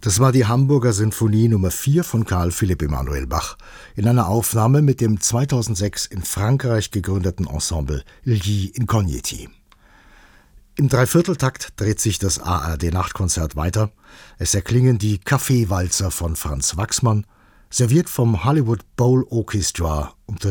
Das war die Hamburger Sinfonie Nummer 4 von Carl Philipp Emanuel Bach in einer Aufnahme mit dem 2006 in Frankreich gegründeten Ensemble Gli Incogniti. Im Dreivierteltakt dreht sich das ARD-Nachtkonzert weiter. Es erklingen die Kaffeewalzer von Franz Waxman, serviert vom Hollywood Bowl Orchestra unter